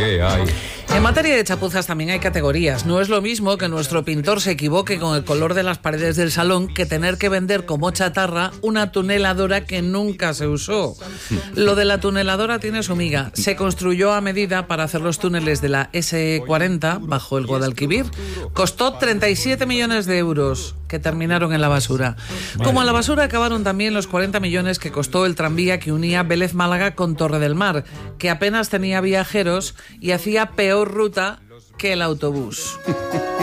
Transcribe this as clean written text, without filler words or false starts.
¿Qué hay? En materia de chapuzas también hay categorías. No es lo mismo que nuestro pintor se equivoque con el color de las paredes del salón que tener que vender como chatarra una tuneladora que nunca se usó. Lo de la tuneladora tiene su miga. Se construyó a medida para hacer los túneles de la S40 bajo el Guadalquivir. Costó 37 millones de euros que terminaron en la basura. Como en la basura acabaron también los 40 millones que costó el tranvía que unía Vélez Málaga con Torre del Mar, que apenas tenía viajeros y hacía peor ruta que el autobús.